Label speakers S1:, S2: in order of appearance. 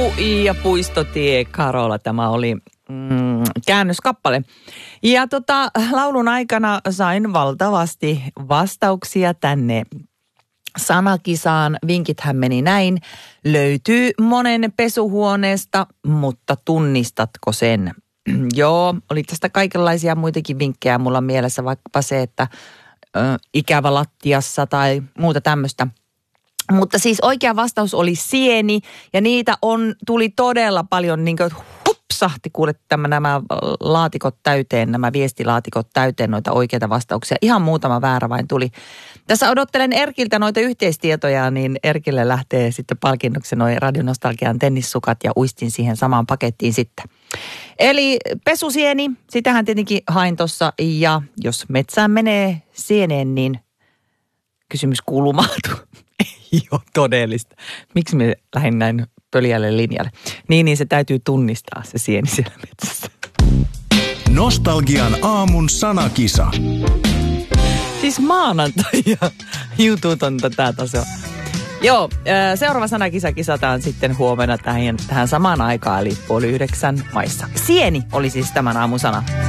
S1: ja Puistotie Karola. Tämä oli käännöskappale. Ja laulun aikana sain valtavasti vastauksia tänne sanakisaan. Vinkithän meni näin. Löytyy monen pesuhuoneesta, mutta tunnistatko sen? Joo, oli tästä kaikenlaisia muitakin vinkkejä. Mulla on mielessä vaikkapa se, että ikävä lattiassa tai muuta tämmöistä. Mutta siis oikea vastaus oli sieni ja niitä tuli todella paljon niin kuin hupsahti kuule nämä laatikot täyteen, nämä viestilaatikot täyteen noita oikeita vastauksia. Ihan muutama väärä vain tuli. Tässä odottelen Erkiltä noita yhteistietoja, niin Erkille lähtee sitten palkinnoksi noi Radionostalgian tennissukat ja uistin siihen samaan pakettiin sitten. Eli pesusieni, sitähän tietenkin hain tossa ja jos metsään menee sieneen, niin kysymys kuuluu maatu. Ei ole todellista. Miksi me lähdin näin pöljälle linjalle? Niin se täytyy tunnistaa se sieni siellä metsässä.
S2: Nostalgian aamun sanakisa.
S1: Siis maanantai ja jututonta tää taso. Joo, seuraava sanakisa kisataan sitten huomenna tähän samaan aikaan, eli 8:30 maissa. Sieni oli siis tämän aamun sana.